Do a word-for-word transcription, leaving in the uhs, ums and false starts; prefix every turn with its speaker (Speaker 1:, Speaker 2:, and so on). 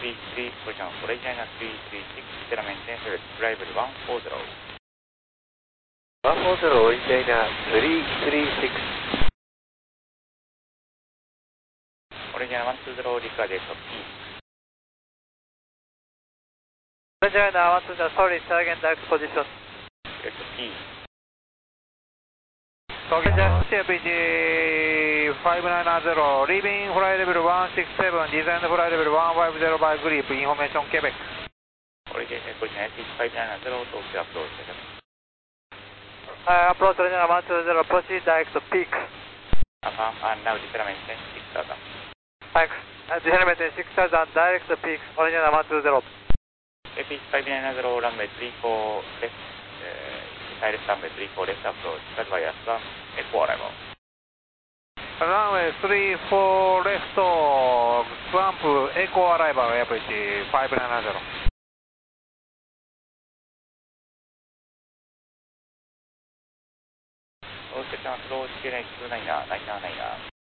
Speaker 1: three three, position for Regina three three six, Stella maintain service, arrival one four zero.
Speaker 2: one four zero, Regina three three six.
Speaker 1: Regina one two zero, record X P.
Speaker 3: Regina one two zero, sorry, try again direct position.
Speaker 1: X P.
Speaker 3: Regina C P G five nine zero, leaving flight level one six seven, design flight level one five zero by grip, information Quebec.
Speaker 1: Regina position S H five nine zero, talk to approach.
Speaker 3: Uh, approach Regina one two zero, proceed direct to peak.
Speaker 1: Affirm, and now Stella maintain six thousand.
Speaker 3: Thanks. Uh, design maintain six thousand, direct to peak, Regina one two zero.
Speaker 1: S H five nine zero, runway three four left, uh, direct runway three four left approach, cut by Aswan, Echo arrival.
Speaker 3: Runway three four left, swamp, Echo arrival, average five nine zero.
Speaker 1: All station approach, Q nine two nine, nine nine nine.